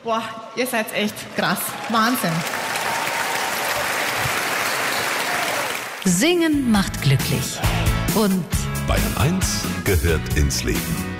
Boah, ihr seid echt krass. Wahnsinn. Singen macht glücklich. Und Bayern 1 gehört ins Leben.